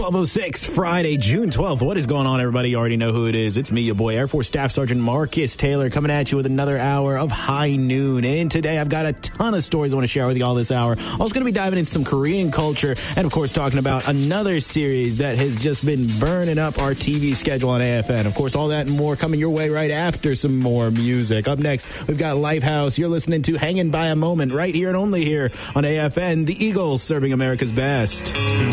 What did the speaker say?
12:06, Friday, June 12th. What is going on, everybody? You already know who it is. It's me, your boy, Air Force Staff Sergeant Marcus Taylor, coming at you with another hour of High Noon. And today, I've got a ton of stories I want to share with you all this hour. I was going to be diving into some Korean culture and, of course, talking about another series that has just been burning up our TV schedule on AFN. Of course, all that and more coming your way right after some more music. Up next, we've got Lifehouse. You're listening to Hanging by a Moment right here and only here on AFN. The Eagles serving America's best.